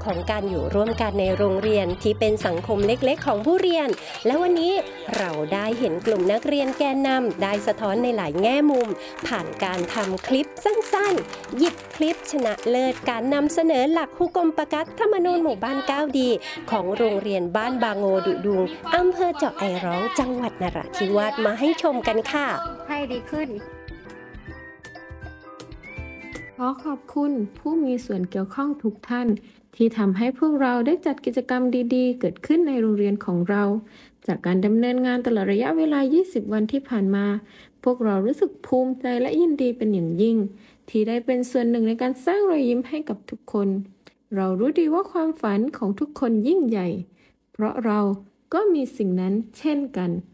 ของการอยู่ร่วมกันในโรงเรียนที่เป็นสังคมเล็กๆของผู้เรียนและวันนี้เราได้เห็นกลุ่มนักเรียนแกนนำได้สะท้อนในหลายแง่มุมผ่านการทำคลิปสั้นๆหยิบคลิปชนะเลิศการนำเสนอหลักฮุกมปกัดธรรมนูญหมู่บ้าน9ดีของโรงเรียนบ้านบางโงดุดุงอำเภอเจาะไอร้องจังหวัดนราธิวาสมาให้ชมกันค่ะให้ดีขึ้นขอขอบคุณผู้มีส่วนเกี่ยวข้องทุกท่านที่ทำให้พวกเราได้จัดกิจกรรมดีๆเกิดขึ้นในโรงเรียนของเราจากการดำเนินงานตลอดระยะเวลา 20 วันที่ผ่านมาพวกเรารู้สึกภูมิใจและยินดีเป็นอย่างยิ่งที่ได้เป็นส่วนหนึ่งในการสร้างรอยยิ้มให้กับทุกคนเรารู้ดีว่าความฝันของทุกคนยิ่งใหญ่เพราะเราก็มีสิ่งนั้นเช่นกัน